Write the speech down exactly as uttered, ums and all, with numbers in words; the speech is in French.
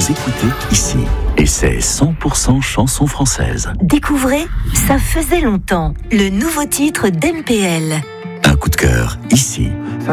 vous écoutez ici. Et c'est cent pour cent chansons françaises. Découvrez Ça faisait longtemps, le nouveau titre d'M P L. Un coup de cœur ici.